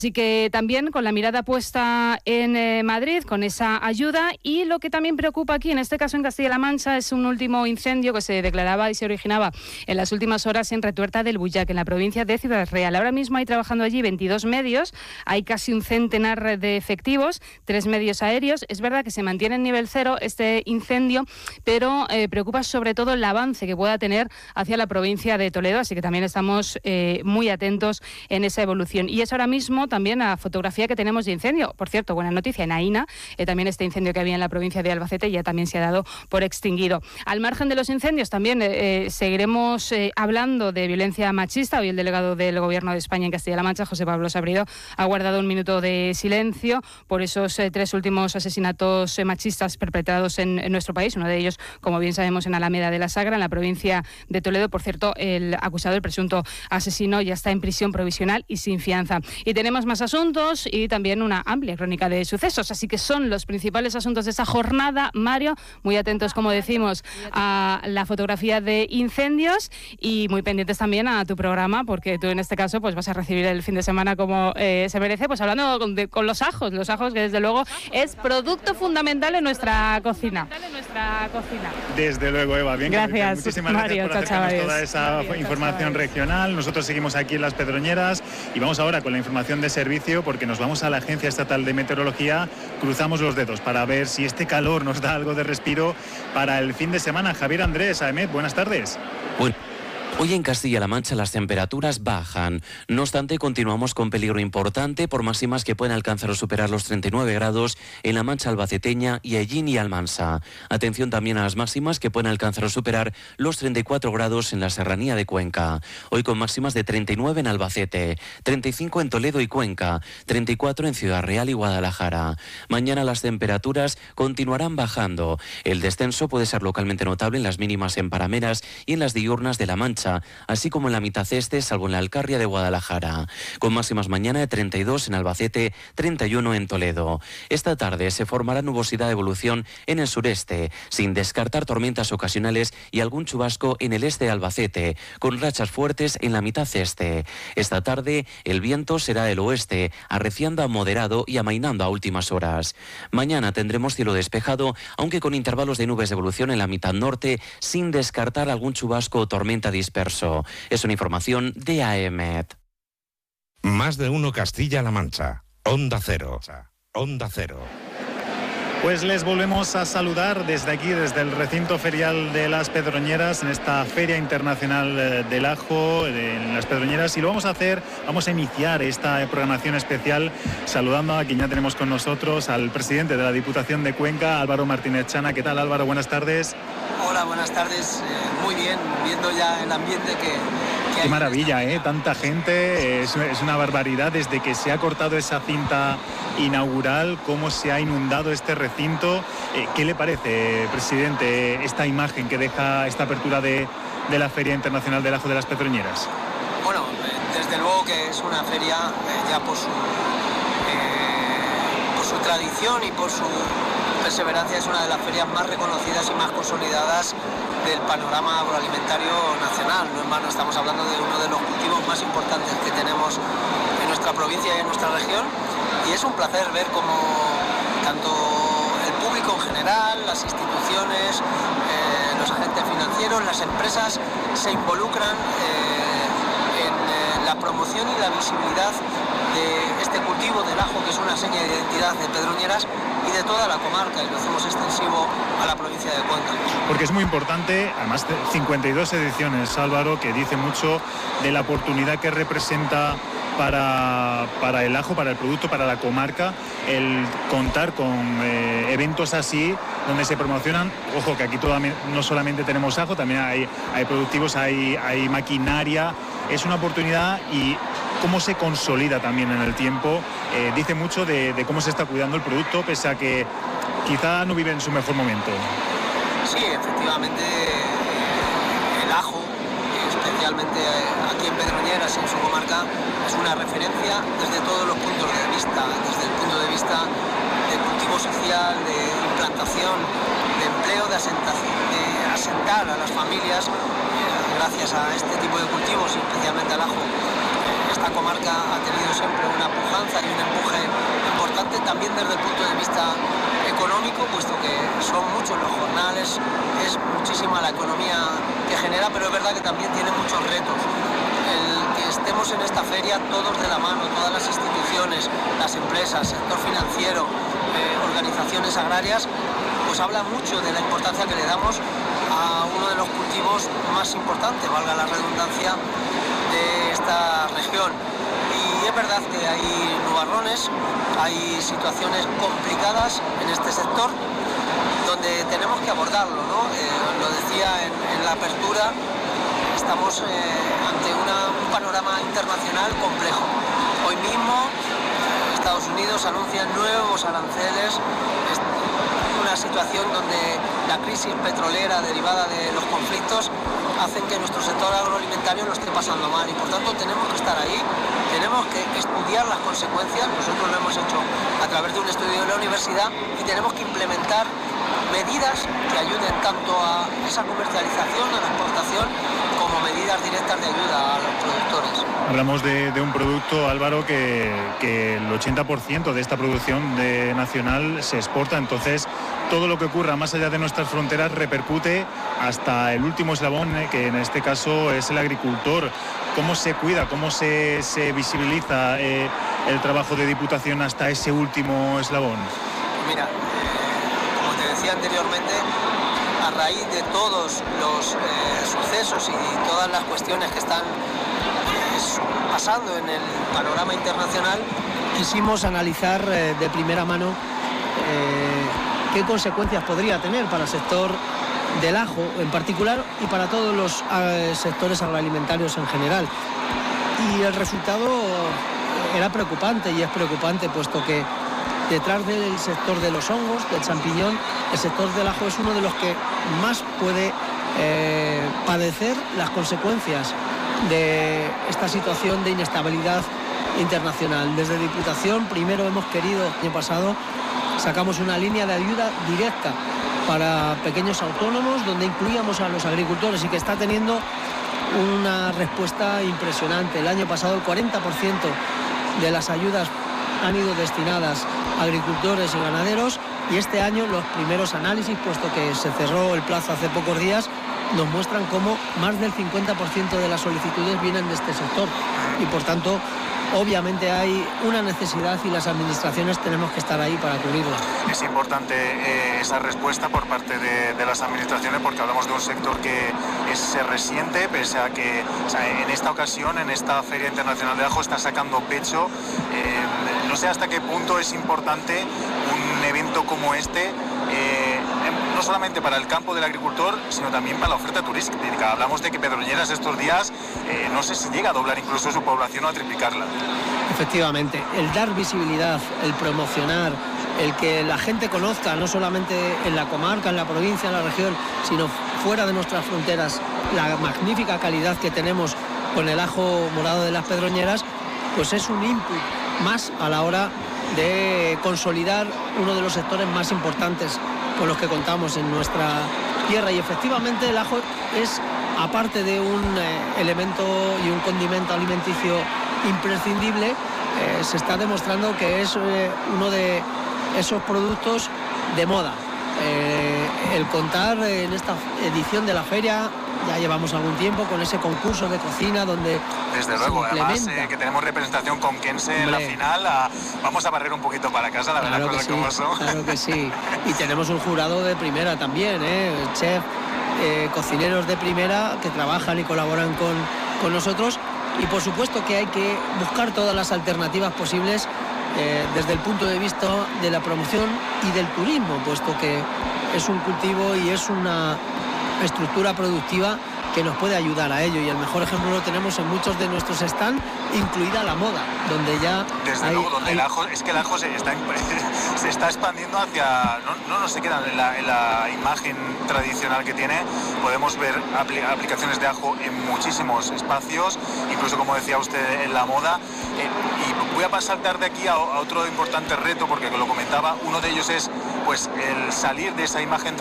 Así que también con la mirada puesta en Madrid, con esa ayuda, y lo que también preocupa aquí, en este caso en Castilla-La Mancha, es un último incendio que se declaraba y se originaba en las últimas horas en Retuerta del Bullac, en la provincia de Ciudad Real. Ahora mismo hay trabajando allí 22 medios, hay casi un centenar de efectivos, 3 medios aéreos. Es verdad que se mantiene en nivel cero este incendio, pero preocupa sobre todo el avance que pueda tener hacia la provincia de Toledo, así que también estamos muy atentos en esa evolución. Y es ahora mismo también la fotografía que tenemos de incendio. Por cierto, buena noticia, en Aína, también este incendio que había en la provincia de Albacete ya también se ha dado por extinguido. Al margen de los incendios también seguiremos hablando de violencia machista. Hoy el delegado del Gobierno de España en Castilla-La Mancha, José Pablo Sabrido, ha guardado un minuto de silencio por esos 3 últimos asesinatos machistas perpetrados en nuestro país. Uno de ellos, como bien sabemos, en Alameda de la Sagra, en la provincia de Toledo. Por cierto, el acusado, el presunto asesino, ya está en prisión provisional y sin fianza. Y tenemos más asuntos y también una amplia crónica de sucesos. Así que son los principales asuntos de esta jornada, Mario. Muy atentos, como decimos, a la fotografía de incendios y muy pendientes también a tu programa, porque tú en este caso pues vas a recibir el fin de semana como se merece, pues hablando con los ajos que desde luego es producto fundamental en nuestra cocina. Desde luego, Eva. Bien, gracias, muchísimas Mario, gracias por acercarnos toda esa información regional. Nosotros seguimos aquí en Las Pedroñeras y vamos ahora con la información de servicio, porque nos vamos a la Agencia Estatal de Meteorología. Cruzamos los dedos para ver si este calor nos da algo de respiro para el fin de semana. Javier Andrés, AEMET, buenas tardes. Hoy en Castilla-La Mancha las temperaturas bajan. No obstante, continuamos con peligro importante por máximas que pueden alcanzar o superar los 39 grados en la Mancha albaceteña y Hellín y Almansa. Atención también a las máximas que pueden alcanzar o superar los 34 grados en la Serranía de Cuenca. Hoy con máximas de 39 en Albacete, 35 en Toledo y Cuenca, 34 en Ciudad Real y Guadalajara. Mañana las temperaturas continuarán bajando. El descenso puede ser localmente notable en las mínimas en Parameras y en las diurnas de La Mancha, así como en la mitad este, salvo en la Alcarria de Guadalajara, con máximas mañana de 32 en Albacete, 31 en Toledo. Esta tarde se formará nubosidad de evolución en el sureste, sin descartar tormentas ocasionales y algún chubasco en el este de Albacete, con rachas fuertes en la mitad este. Esta tarde el viento será del oeste, arreciando a moderado y amainando a últimas horas. Mañana tendremos cielo despejado, aunque con intervalos de nubes de evolución en la mitad norte, sin descartar algún chubasco o tormenta disperso. Es una información de AEMET. Más de uno Castilla-La Mancha. Onda Cero. Onda Cero. Pues les volvemos a saludar desde aquí, desde el recinto ferial de Las Pedroñeras, en esta Feria Internacional del Ajo en Las Pedroñeras, y lo vamos a hacer, vamos a iniciar esta programación especial saludando a quien ya tenemos con nosotros, al presidente de la Diputación de Cuenca, Álvaro Martínez Chana. ¿Qué tal, Álvaro? Buenas tardes. Hola, buenas tardes. Muy bien, viendo ya el ambiente que Qué maravilla, tanta gente, es una barbaridad desde que se ha cortado esa cinta inaugural, cómo se ha inundado este recinto. ¿Qué le parece, presidente, esta imagen que deja esta apertura de la Feria Internacional del Ajo de Las Pedroñeras? Bueno, desde luego que es una feria ya por su tradición y por su perseverancia, es una de las ferias más reconocidas y más consolidadas del panorama agroalimentario nacional. No en vano estamos hablando de uno de los cultivos más importantes que tenemos en nuestra provincia y en nuestra región, y es un placer ver cómo tanto el público en general, las instituciones, los agentes financieros, las empresas se involucran en la promoción y la visibilidad de este cultivo del ajo, que es una seña de identidad de Pedroñeras y de toda la comarca, y lo hacemos extensivo a la provincia de Cuenca. Porque es muy importante, además de 52 ediciones, Álvaro, que dice mucho de la oportunidad que representa para el ajo, para el producto, para la comarca, el contar con eventos así, donde se promocionan. Ojo, que aquí no solamente tenemos ajo, también hay productivos, hay maquinaria. Es una oportunidad, y cómo se consolida también en el tiempo. Dice mucho de cómo se está cuidando el producto, pese a que quizá no vive en su mejor momento. Sí, efectivamente, el ajo, especialmente aquí en Pedroñeras y en su comarca, es una referencia desde todos los puntos de vista, desde el punto de vista de cultivo social, de implantación, de empleo, de asentar a las familias, gracias a este tipo de cultivos, y especialmente al ajo. Esta comarca ha tenido siempre una pujanza y un empuje importante también desde el punto de vista económico, puesto que son muchos los jornales, es muchísima la economía que genera, pero es verdad que también tiene muchos retos. El que estemos en esta feria todos de la mano, todas las instituciones, las empresas, sector financiero, organizaciones agrarias, pues habla mucho de la importancia que le damos a uno de los cultivos más importantes, valga la redundancia, de esta región. Y es verdad que hay nubarrones, hay situaciones complicadas en este sector donde tenemos que abordarlo, ¿no? Lo decía en la apertura, estamos ante un panorama internacional complejo. Hoy mismo Estados Unidos anuncia nuevos aranceles, una situación donde la crisis petrolera derivada de los conflictos hacen que nuestro sector agroalimentario lo esté pasando mal y por tanto tenemos que estar ahí, tenemos que estudiar las consecuencias, nosotros lo hemos hecho a través de un estudio de la universidad y tenemos que implementar medidas que ayuden tanto a esa comercialización, a la exportación, como medidas directas de ayuda a los productores. Hablamos de un producto, Álvaro, que el 80% de esta producción nacional se exporta, entonces todo lo que ocurra más allá de nuestras fronteras repercute hasta el último eslabón, que en este caso es el agricultor. ¿Cómo se cuida, cómo se visibiliza el trabajo de Diputación hasta ese último eslabón? Mira, como te decía anteriormente, a raíz de todos los sucesos y todas las cuestiones que están pasando en el panorama internacional, quisimos analizar de primera mano qué consecuencias podría tener para el sector del ajo en particular y para todos los sectores agroalimentarios en general. Y el resultado era preocupante y es preocupante, puesto que detrás del sector de los hongos, del champiñón, el sector del ajo es uno de los que más puede padecer las consecuencias de esta situación de inestabilidad internacional. Desde Diputación primero hemos querido, el año pasado sacamos una línea de ayuda directa para pequeños autónomos donde incluíamos a los agricultores y que está teniendo una respuesta impresionante. El año pasado el 40% de las ayudas han ido destinadas a agricultores y ganaderos y este año los primeros análisis, puesto que se cerró el plazo hace pocos días, nos muestran cómo más del 50% de las solicitudes vienen de este sector y por tanto obviamente hay una necesidad y las administraciones tenemos que estar ahí para cubrirla. Es importante esa respuesta por parte de las administraciones porque hablamos de un sector que se resiente, pese a que en esta ocasión, en esta Feria Internacional de Ajo, está sacando pecho. No sé hasta qué punto es importante un evento como este, no solamente para el campo del agricultor, sino también para la oferta turística. Hablamos de que Pedroñeras estos días, no sé si llega a doblar incluso su población o a triplicarla. Efectivamente, el dar visibilidad, el promocionar, el que la gente conozca, no solamente en la comarca, en la provincia, en la región, sino fuera de nuestras fronteras, la magnífica calidad que tenemos con el ajo morado de las Pedroñeras, pues es un input más a la hora de consolidar uno de los sectores más importantes con los que contamos en nuestra tierra. Y efectivamente el ajo es, aparte de un elemento y un condimento alimenticio imprescindible, se está demostrando que es uno de esos productos de moda. El contar en esta edición de la feria, ya llevamos algún tiempo con ese concurso de cocina donde desde luego, además que tenemos representación conquense en la final, vamos a barrer un poquito para casa, la verdad, cosas como son. Claro que sí, y tenemos un jurado de primera también, chef, cocineros de primera que trabajan y colaboran con nosotros, y por supuesto que hay que buscar todas las alternativas posibles desde el punto de vista de la promoción y del turismo, puesto que es un cultivo y es una estructura productiva que nos puede ayudar a ello, y el mejor ejemplo lo tenemos en muchos de nuestros stands, incluida la moda, donde ya desde luego, donde el ajo, es que el ajo se está expandiendo hacia, no se queda en la imagen tradicional que tiene. Podemos ver aplicaciones de ajo en muchísimos espacios, incluso, como decía usted, en la moda. Y voy a pasar de aquí a otro importante reto, porque lo comentaba, uno de ellos es pues el salir de esa imagen